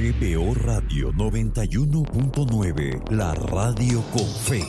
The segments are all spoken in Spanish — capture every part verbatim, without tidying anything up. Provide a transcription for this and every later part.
P B O Radio noventa y uno punto nueve, la radio con fe.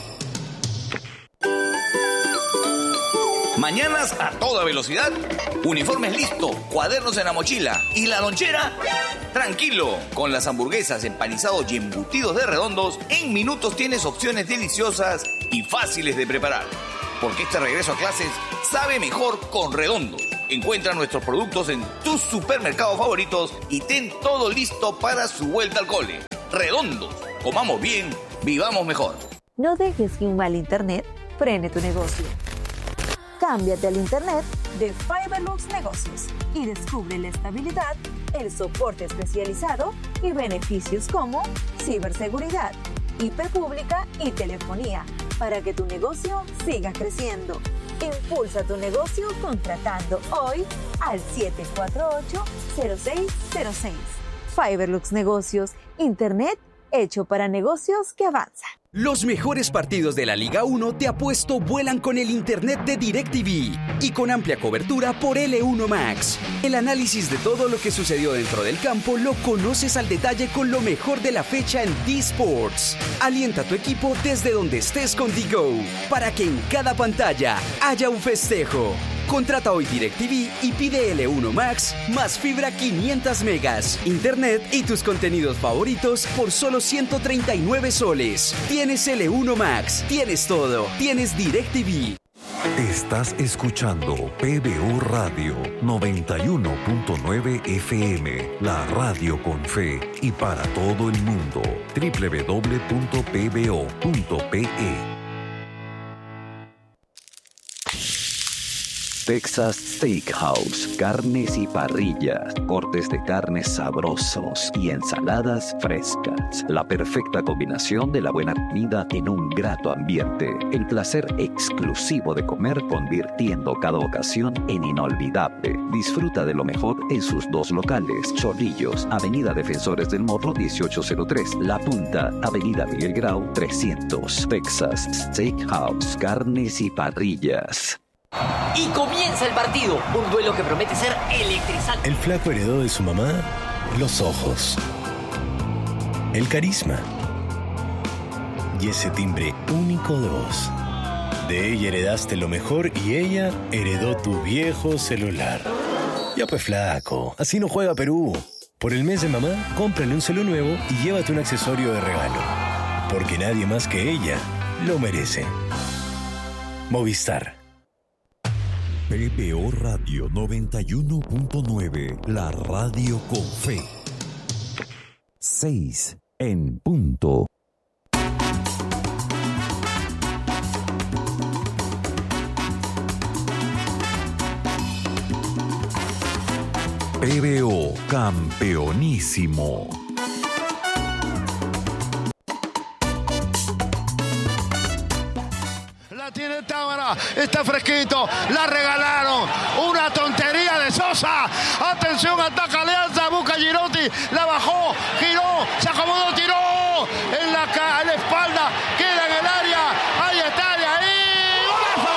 Mañanas a toda velocidad, uniformes listos, cuadernos en la mochila y la lonchera. Tranquilo, con las hamburguesas, empanizados y embutidos de Redondos, en minutos tienes opciones deliciosas y fáciles de preparar. Porque este regreso a clases sabe mejor con Redondos. Encuentra nuestros productos en tus supermercados favoritos y ten todo listo para su vuelta al cole. Redondos, comamos bien, vivamos mejor. No dejes que un mal internet frene tu negocio. Cámbiate al internet de Fiberlux Negocios y descubre la estabilidad, el soporte especializado y beneficios como ciberseguridad, I P pública y telefonía para que tu negocio siga creciendo. Impulsa tu negocio contratando hoy al siete cuatro ocho, cero seis cero seis. Fiberlux Negocios, internet hecho para negocios que avanzan. Los mejores partidos de la Liga uno te apuesto vuelan con el internet de DirecTV y con amplia cobertura por L uno Max. El análisis de todo lo que sucedió dentro del campo lo conoces al detalle con lo mejor de la fecha en D-Sports. Alienta a tu equipo desde donde estés con D-Go para que en cada pantalla haya un festejo. Contrata hoy DirecTV y pide L uno Max más fibra quinientos megas, internet y tus contenidos favoritos por solo ciento treinta y nueve soles. Tienes L uno Max, tienes todo, tienes DirecTV. Estás escuchando P B O Radio noventa y uno punto nueve F M, la radio con fe y para todo el mundo. doble u doble u doble u punto p b o punto p e. Texas Steakhouse, carnes y parrillas, cortes de carnes sabrosos y ensaladas frescas. La perfecta combinación de la buena comida en un grato ambiente. El placer exclusivo de comer convirtiendo cada ocasión en inolvidable. Disfruta de lo mejor en sus dos locales. Chorrillos, Avenida Defensores del Morro dieciocho cero tres. La Punta, Avenida Miguel Grau trescientos. Texas Steakhouse, carnes y parrillas. Y comienza el partido, un duelo que promete ser electrizante. El flaco heredó de su mamá los ojos, el carisma y ese timbre único de voz. De ella heredaste lo mejor y ella heredó tu viejo celular. Ya pues flaco, así no juega Perú. Por el mes de mamá, cómprale un celu nuevo y llévate un accesorio de regalo. Porque nadie más que ella lo merece. Movistar. P B O Radio noventa y uno punto nueve, la radio con fe. Seis en punto. P B O campeonísimo. Tiene Tábara, está fresquito, la regalaron, una tontería de Sosa, atención, ataca Alianza, busca Girotti, la bajó, giró, se acomodó, tiró, en la, en la espalda, queda en el área, ahí está, y ahí, golazo,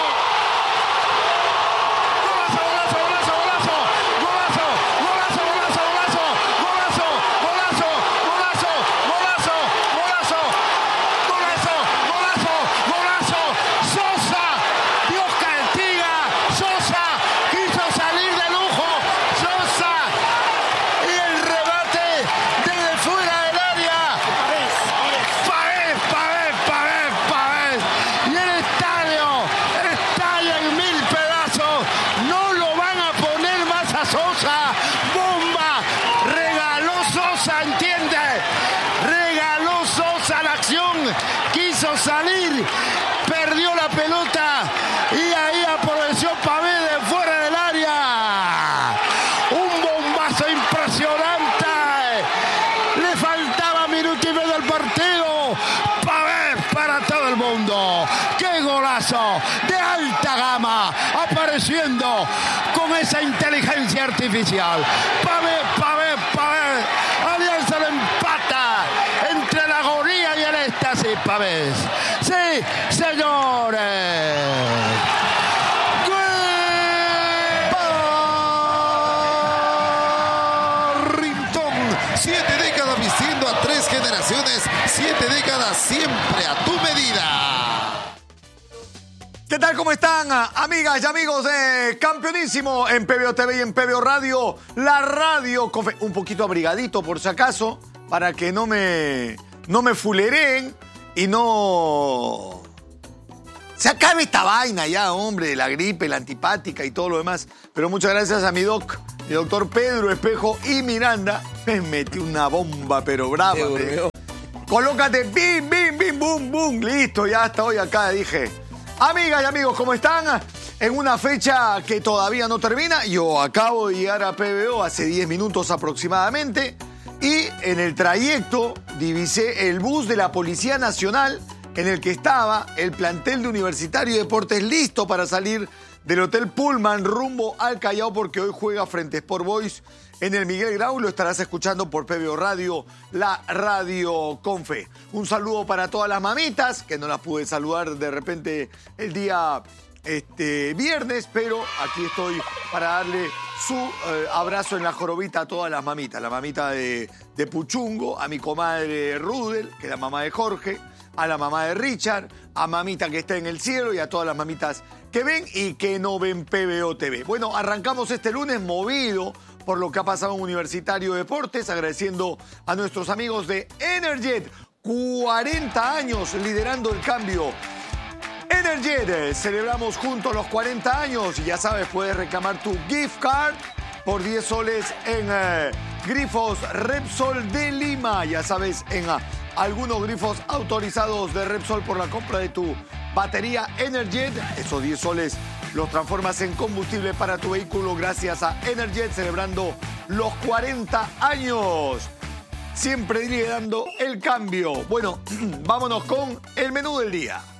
golazo, golazo, golazo, golazo, golazo, golazo, golazo, golazo, golazo, golazo, golazo, golazo, golazo, golazo, golazo, Sosa, Dios castiga, Sosa quiso salir de lujo, Sosa, y el rebate desde fuera del área, Pavés, Pavés, Pavés, Pavés, y el estadio estalla en mil pedazos, no lo van a poner más a Sosa, bomba, regaló Sosa, ¿entiende? Regaló Sosa la acción, quiso salir, perdió la pelota y ahí aprovechó Pavés de fuera del área. Un bombazo impresionante. Le faltaba minuto y medio al partido. Pavés para todo el mundo. ¡Qué golazo! De alta gama. Apareciendo con esa inteligencia artificial. Pavés, Pavés, Pavés. Alianza lo empata entre la agonía y el éxtasis, Pavés. Sí, señores. Barrington, siete décadas vistiendo a tres generaciones, siete décadas, siempre a tu medida. ¿Qué tal? ¿Cómo están, amigas y amigos de Campeonísimo en P B O T V y en P B O Radio? La radio con fe. Un poquito abrigadito por si acaso, para que no me, no me fulereen y no... Se acabe esta vaina ya, hombre, la gripe, la antipática y todo lo demás. Pero muchas gracias a mi doc, mi doctor Pedro Espejo y Miranda. Me metí una bomba, pero brava. Colócate, bim, bim, bim, bum, bum. Listo, ya hasta hoy acá, dije. Amigas y amigos, ¿cómo están? En una fecha que todavía no termina. Yo acabo de llegar a P B O hace diez minutos aproximadamente. Y en el trayecto divisé el bus de la Policía Nacional en el que estaba el plantel de Universitario de Deportes listo para salir del Hotel Pullman rumbo al Callao, porque hoy juega frente a Sport Boys en el Miguel Grau. Lo estarás escuchando por P B O Radio, la radio con fe. Un saludo para todas las mamitas, que no las pude saludar de repente el día este, viernes, pero aquí estoy para darle su eh, abrazo en la jorobita a todas las mamitas. La mamita de, de Puchungo, a mi comadre Rudel, que es la mamá de Jorge, a la mamá de Richard, a mamita que está en el cielo y a todas las mamitas que ven y que no ven P B O T V. Bueno, arrancamos este lunes movido por lo que ha pasado en Universitario de Deportes, agradeciendo a nuestros amigos de Energet, cuarenta años liderando el cambio. Energet, celebramos juntos los cuarenta años y ya sabes, puedes reclamar tu gift card por diez soles en eh, grifos Repsol de Lima. Ya sabes, en uh, algunos grifos autorizados de Repsol por la compra de tu batería Energet. Esos diez soles los transformas en combustible para tu vehículo gracias a Energet, celebrando los cuarenta años. Siempre liderando el cambio. Bueno, vámonos con el menú del día.